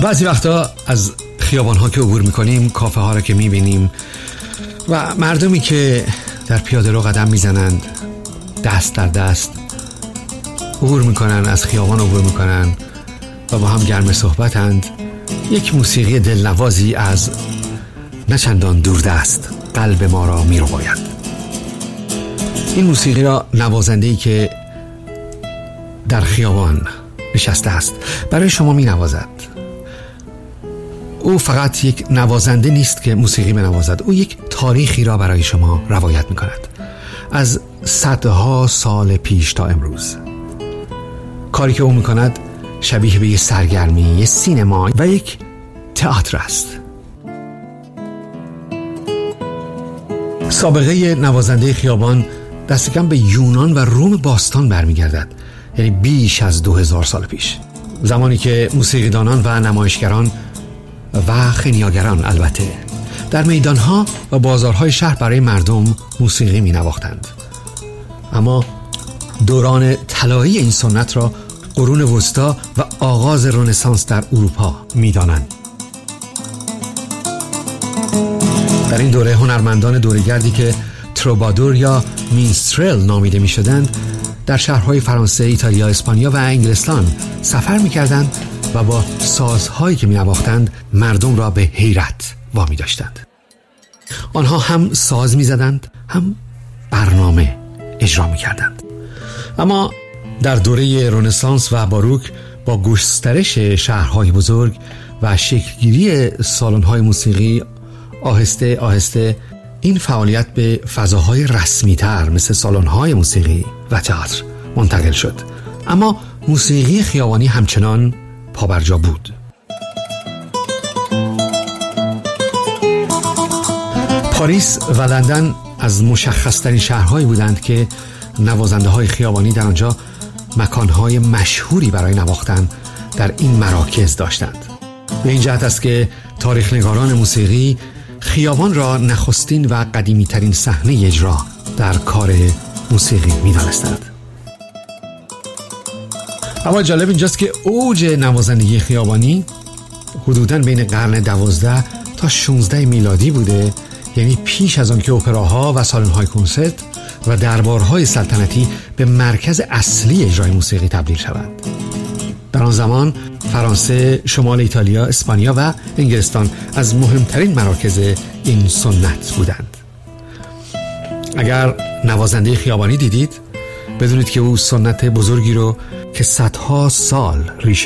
بعضی وقتا از خیابان ها که عبور میکنیم، کافه ها را که میبینیم و مردمی که در پیاده رو قدم میزنند، دست در دست عبور میکنن، از خیابان عبور میکنن و با هم گرم صحبتند، یک موسیقی دلنوازی از نچندان دوردست قلب ما را میرباید. این موسیقی را نوازنده‌ای که در خیابان نشسته است برای شما می نوازد. او فقط یک نوازنده نیست که موسیقی بنوازد، او یک تاریخی را برای شما روایت می کند، از صدها سال پیش تا امروز. کاری که او می کند شبیه به یک سرگرمی، یک سینما و یک تئاتر است. سابقه نوازنده خیابان دست کم به یونان و روم باستان برمیگردد، یعنی بیش از 2000 سال پیش، زمانی که موسیقیدانان و نمایشگران و خنیاگران البته در میدانها و بازارهای شهر برای مردم موسیقی می نواختند. اما دوران طلایی این سنت را قرون وسطا و آغاز رنسانس در اروپا می دانند. در این دوره هنرمندان دوره‌گردی که تروبادور یا مینسترل نامیده می شدند در شهرهای فرانسه، ایتالیا، اسپانیا و انگلستان سفر می کردند و با سازهایی که می نواختند مردم را به حیرت وامی داشتند. آنها هم ساز می زدند، هم برنامه اجرا می کردند. اما در دوره رنسانس و باروک با گسترش شهرهای بزرگ و شکلگیری سالن‌های موسیقی آهسته آهسته این فعالیت به فضاهای رسمی تر مثل سالن‌های موسیقی و تئاتر منتقل شد. اما موسیقی خیابانی همچنان پابرجا بود. پاریس و لندن از مشخص‌ترین شهرهایی بودند که نوازنده‌های خیابانی در آنجا مکانهای مشهوری برای نواختن در این مراکز داشتند. به این جهت است که تاریخ‌نگاران موسیقی خیابان را نخستین و قدیمی ترین صحنه اجرا در کار موسیقی می دانستند. اما جالب اینجاست که اوج نوازندگی خیابانی حدوداً بین قرن 12 تا 16 میلادی بوده، یعنی پیش از آن که اپراها و سالن‌های کنسرت و دربارهای سلطنتی به مرکز اصلی اجرای موسیقی تبدیل شوند. در آن زمان فرانسه، شمال ایتالیا، اسپانیا و انگلستان از مهمترین مراکز این سنت بودند. اگر نوازنده خیابانی دیدید، بدونید که او سنت بزرگی رو که صدها سال ریشه